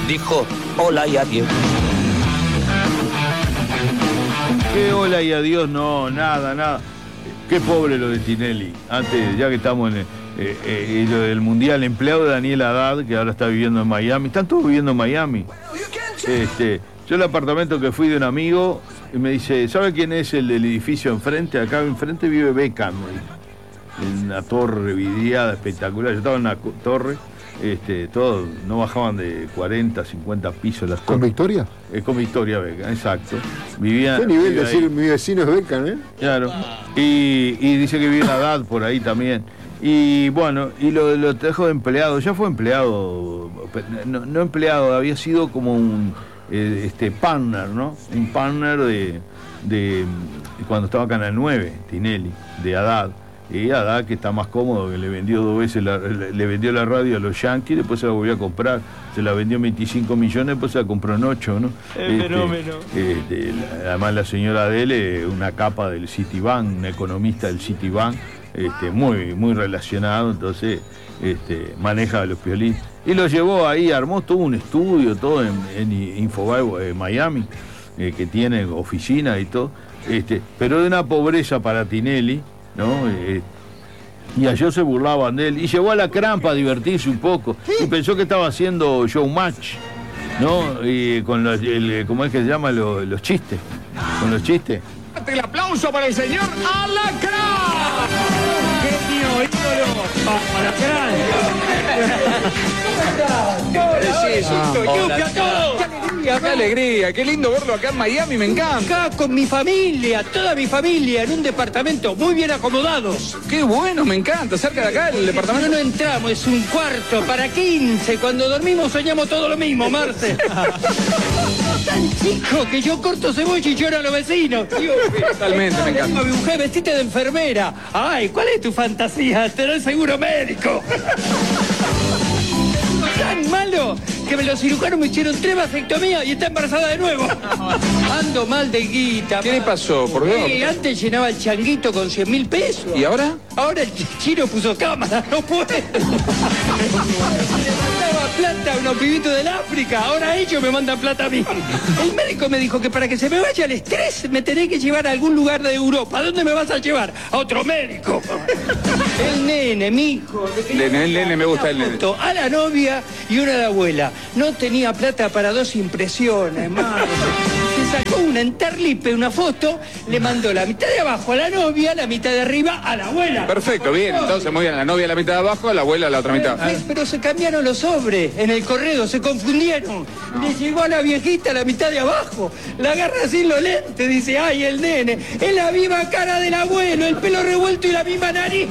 dijo hola y adiós. Qué hola y adiós, no, nada. Qué pobre lo de Tinelli. Antes, ya que estamos en lo del Mundial, empleado de Daniel Haddad, que ahora está viviendo en Miami. Están todos viviendo en Miami. Yo el apartamento que fui de un amigo, y me dice, ¿sabe quién es el del edificio enfrente? Acá enfrente vive Beckham, en una torre vidriada espectacular. Yo estaba en una torre, todos no bajaban de 40, 50 pisos las torres. ¿Con Victoria? Con Victoria Beckham, exacto. Vivía, ¿Qué nivel de ahí. decir mi vecino es Beckham, Claro. Y dice que vive en Haddad por ahí también. Y bueno, y lo trajo de empleado. Ya fue empleado, no empleado, había sido como un partner, ¿no? Un partner de cuando estaba Canal 9, Tinelli, de Haddad. Y Haddad, que está más cómodo, que le vendió 2 veces, le vendió la radio a los Yankees, después se la volvió a comprar, se la vendió en 25 millones, después se la compró en 8, ¿no? Fenómeno. Además la señora Adele, una capa del Citibank, una economista del Citibank, muy relacionado, entonces maneja a los Piolín. Y lo llevó ahí, armó todo un estudio, todo en Infobae, Miami, que tiene oficina y todo, pero de una pobreza para Tinelli, ¿no? Y allá se burlaban de él. Y llegó a la Crampa a divertirse un poco. Y pensó que estaba haciendo showmatch, ¿no? Y con ¿cómo es que se llama? Los chistes. Con los chistes. El aplauso para el señor Alacrán. Genio, ídolo. Alacrán. ¡Qué alegría! ¡Qué lindo verlo acá en Miami! ¡Me encanta! Acá con mi familia, toda mi familia, en un departamento muy bien acomodados. ¡Qué bueno! Me encanta. Cerca de acá el departamento. No entramos, es un cuarto para 15. Cuando dormimos soñamos todo lo mismo, Marce. Tan chico que yo corto cebolla y lloro a los vecinos. Totalmente, me encanta. Mi mujer, vestite de enfermera. Ay, ¿cuál es tu fantasía? Tener seguro médico. Tan malo que los cirujanos me hicieron 3 vasectomías y está embarazada de nuevo. Ando mal de guita. ¿Qué le pasó? ¿Por qué? Sí, antes llenaba el changuito con 100.000 pesos. ¿Y ahora? Ahora el chino puso cámara, no puede. Le mandaba plata a unos pibitos del África, ahora ellos me mandan plata a mí. El médico me dijo que para que se me vaya el estrés me tenés que llevar a algún lugar de Europa. ¿A dónde me vas a llevar? A otro médico. El nene, mi hijo. El nene, me gusta el nene. A la novia y una a la abuela. No tenía plata para 2 impresiones, madre. Se sacó una enterlipe, una foto, le mandó la mitad de abajo a la novia, la mitad de arriba a la abuela. Perfecto, bien. Entonces, muy bien. La novia a la mitad de abajo, la abuela a la otra mitad. Pero se cambiaron los sobres en el correo, se confundieron. No. Le llegó a la viejita la mitad de abajo. La agarra sin los lentes, dice, ay, el nene. Es la misma cara del abuelo, el pelo revuelto y la misma nariz.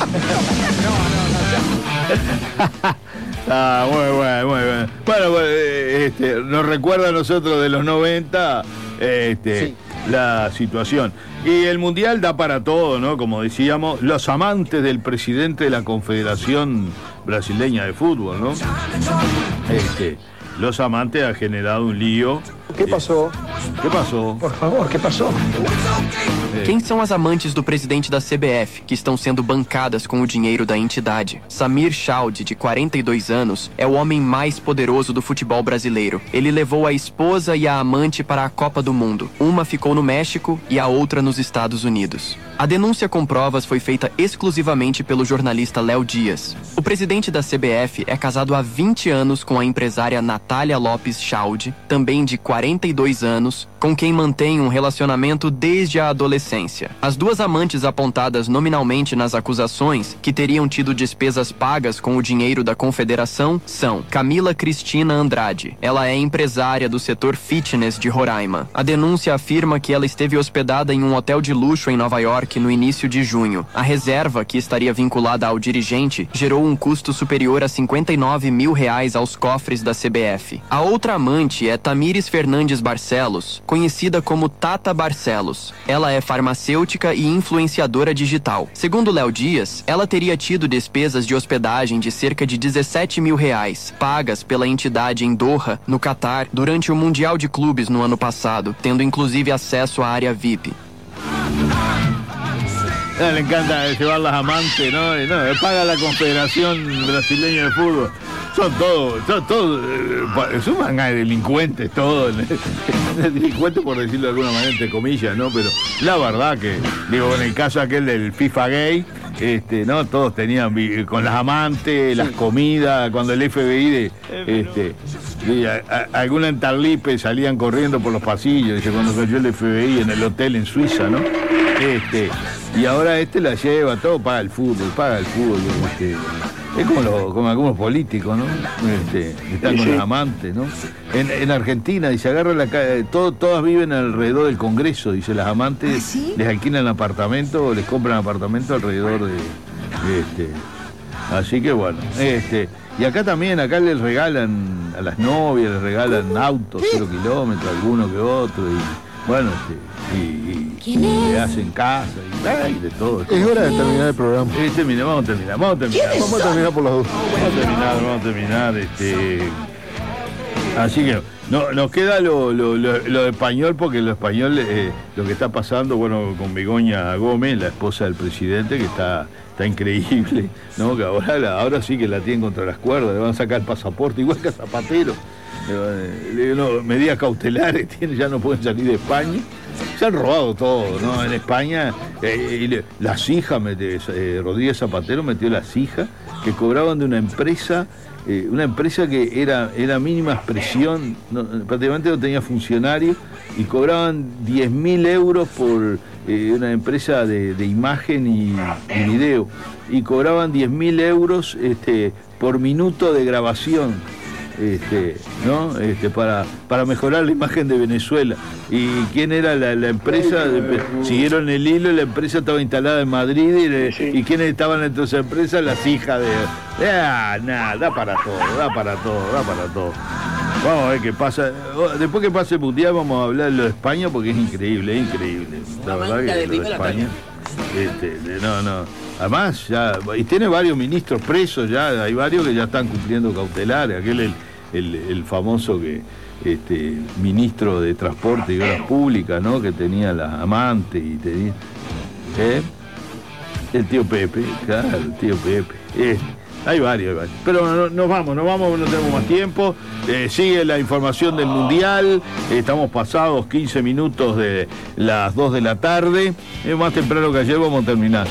Muy bueno. Bueno, nos recuerda a nosotros de los 90 sí, la situación. Y el Mundial da para todo, ¿no? Como decíamos, los amantes del presidente de la Confederación Brasileña de Fútbol, ¿no? Los amantes ha generado un lío. ¿Qué pasó? ¿Qué pasó? Por favor, ¿qué pasó? Quem são as amantes do presidente da CBF que estão sendo bancadas com o dinheiro da entidade? Samir Chaude, de 42 anos, é o homem mais poderoso do futebol brasileiro. Ele levou a esposa e a amante para a Copa do Mundo. Uma ficou no México e a outra nos Estados Unidos. A denúncia com provas foi feita exclusivamente pelo jornalista Léo Dias. O presidente da CBF é casado há 20 anos com a empresária Natália Lopes Chaude, também de 42 anos, com quem mantém um relacionamento desde a adolescência. As duas amantes apontadas nominalmente nas acusações, que teriam tido despesas pagas com o dinheiro da confederação, são Camila Cristina Andrade. Ela é empresária do setor fitness de Roraima. A denúncia afirma que ela esteve hospedada em um hotel de luxo em Nova York no início de junho. A reserva, que estaria vinculada ao dirigente, gerou um custo superior a R$59 mil aos cofres da CBF. A outra amante é Tamires Fernandes Barcelos, conhecida como Tata Barcelos. Ela é farmacêutica e influenciadora digital. Segundo Léo Dias, ela teria tido despesas de hospedagem de cerca de R$17 mil, pagas pela entidade em Doha, no Catar, durante o Mundial de Clubes no ano passado, tendo inclusive acesso à área VIP. Le encanta llevar las amantes, ¿no? Paga la Confederación Brasileña de Fútbol. son todos, son manga de delincuentes, todos, delincuentes por decirlo de alguna manera, entre comillas, ¿no? Pero la verdad que, digo, en el caso aquel del FIFA Gay, ¿no? Todos tenían con las amantes, las comidas, cuando el FBI alguna en Tarlipe salían corriendo por los pasillos, dice, cuando cayó el FBI en el hotel en Suiza, ¿no? Y ahora la lleva, todo paga el fútbol, es como algunos políticos, ¿no? Están con las amantes, ¿no? En Argentina, dice, agarra todas viven alrededor del Congreso, dice, las amantes ¿sí? les alquilan apartamento o les compran apartamento alrededor de así que bueno, y acá también, les regalan a las novias, les regalan autos, 0 kilómetros, alguno que otro, y bueno, y le hacen casa y de todo. Es hora de terminar el programa. Vamos a terminar Vamos a terminar por las dos. Vamos a terminar. Así que nos queda lo español, porque lo español, lo que está pasando, bueno, con Begoña Gómez, la esposa del presidente, que está increíble, ¿no? Que ahora sí que la tienen contra las cuerdas, le van a sacar el pasaporte, igual que a Zapatero. Medidas cautelares tienen, ya no pueden salir de España. Se han robado todo, ¿no? En España, las hijas, Rodríguez Zapatero metió las hijas que cobraban de una empresa que era mínima expresión, prácticamente no tenía funcionarios, y cobraban 10.000 euros por una empresa de imagen y video, y cobraban 10.000 euros por minuto de grabación. ¿No? Para mejorar la imagen de Venezuela. ¿Y quién era la empresa? Siguieron el hilo, la empresa estaba instalada en Madrid y quiénes estaban entre esas empresas, las hijas de... da para todo. Vamos a ver qué pasa. Después que pase el Mundial vamos a hablar de lo de España, porque es increíble. La verdad que lo de España... no. Además, y tiene varios ministros presos, ya hay varios que ya están cumpliendo cautelares. Aquel el famoso ministro de Transporte y Obras Públicas, ¿no? Que tenía las amantes y tenía. El tío Pepe, claro, el tío Pepe. Hay varios. Pero nos vamos, no tenemos más tiempo. Sigue la información del Mundial. Estamos pasados 15 minutos de las 2 de la tarde. Más temprano que ayer vamos a terminar.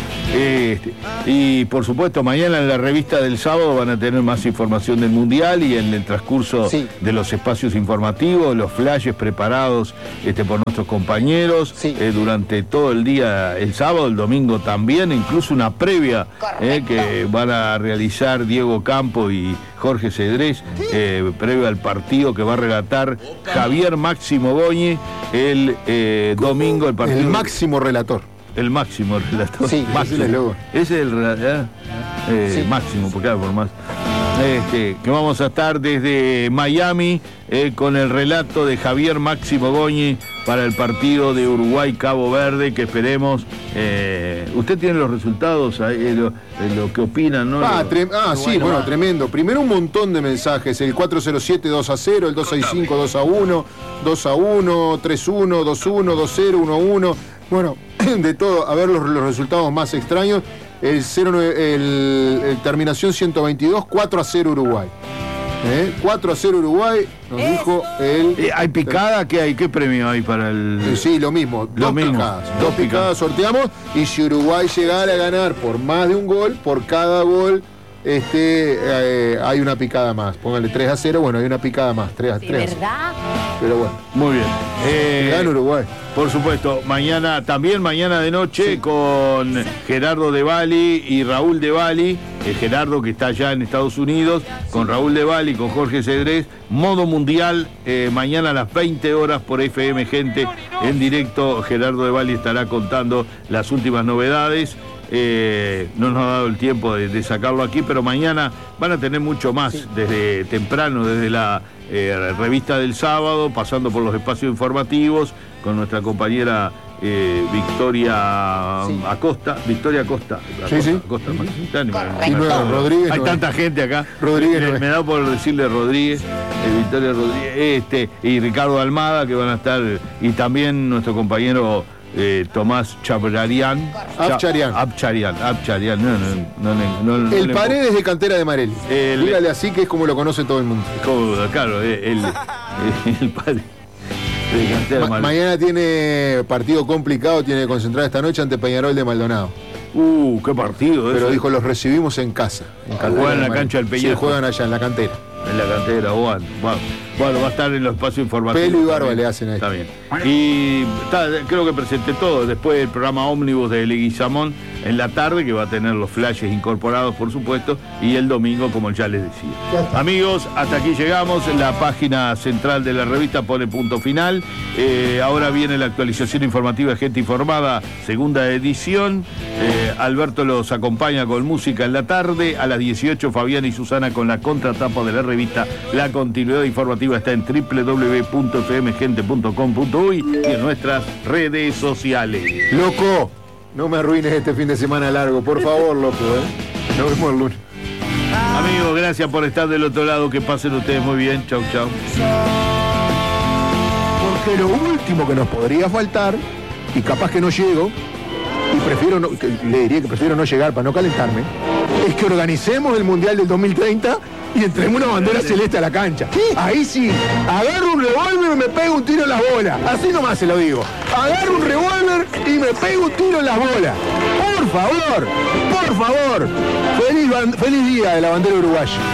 Y por supuesto, mañana en la revista del sábado van a tener más información del Mundial, y en el transcurso de los espacios informativos, los flashes preparados por nuestros compañeros durante todo el día, el sábado, el domingo también, incluso una previa que van a realizar Diego Campo y Jorge Cedrés, previo al partido que va a relatar Javier Máximo Goñi el domingo, el partido. El máximo relator. El máximo relator. Sí, máximo. Ese es el máximo, porque por más. Que vamos a estar desde Miami con el relato de Javier Máximo Goñi para el partido de Uruguay-Cabo Verde, que esperemos. Usted tiene los resultados, lo que opinan, ¿no? Sí, bueno, tremendo. Primero un montón de mensajes, el 407 2-0, el 265 2-1, 2-1, 3-1, 2-1, 2-0, 1-1. Bueno, de todo, a ver los resultados más extraños. El terminación 122, 4-0 Uruguay. 4-0 Uruguay, nos dijo el... ¿Hay picada? ¿Qué hay? ¿Qué premio hay para el...? Sí, lo mismo. Dos picadas sorteamos, y si Uruguay llegara a ganar por más de un gol, por cada gol hay una picada más. Póngale 3-0, bueno, hay una picada más. 3-0. ¿De verdad? Pero bueno. Muy bien. Gana Uruguay. Por supuesto, mañana de noche, con Gerardo de Bali y Raúl de Bali. Gerardo, que está allá en Estados Unidos, con Raúl de Bali, con Jorge Cedrés, modo mundial, mañana a las 20 horas por FM Gente, en directo. Gerardo de Bali estará contando las últimas novedades. No nos ha dado el tiempo de sacarlo aquí, pero mañana van a tener mucho más, desde temprano, desde la revista del sábado, pasando por los espacios informativos, con nuestra compañera Victoria Acosta. Rodríguez. Hay tanta gente acá. Rodríguez. Me da por decirle Rodríguez, Victoria Rodríguez, y Ricardo Almada, que van a estar, y también nuestro compañero Tomás Abcharian. No, el Paredes de cantera de Marelli. Dígale así que es como lo conoce todo el mundo. Claro, el padre de cantera de Marelli. Mañana tiene partido complicado, tiene que concentrar esta noche ante Peñarol de Maldonado. Qué partido ese. Pero dijo, los recibimos en casa. Juegan en la cancha del Peñarol. Sí, juegan allá, en la cantera. En la cantera, bueno, va a estar en los espacios informativos. Pelo y barba le hacen ahí. Está bien. Y creo que presenté todo. Después el programa Ómnibus de Leguizamón en la tarde, que va a tener los flashes incorporados, por supuesto, y el domingo, como ya les decía. Amigos, hasta aquí llegamos. La página central de la revista pone punto final. Ahora viene la actualización informativa de Gente Informada, segunda edición. Alberto los acompaña con música en la tarde. A las 18, Fabián y Susana con la contratapa de la revista. La continuidad informativa está en www.fmgente.com.uy y en nuestras redes sociales. Loco, no me arruines este fin de semana largo, por favor, loco, Nos vemos el lunes. Amigos, gracias por estar del otro lado. Que pasen ustedes muy bien. Chau, chau. Porque lo último que nos podría faltar, y capaz que no llego, y le diría que prefiero no llegar para no calentarme, es que organicemos el Mundial del 2030 y entremos una bandera celeste a la cancha. Ahí sí, agarro un revólver y me pego un tiro en las bolas. Así nomás se lo digo. Agarro un revólver y me pego un tiro en las bolas. Por favor, por favor. Feliz día de la bandera uruguaya.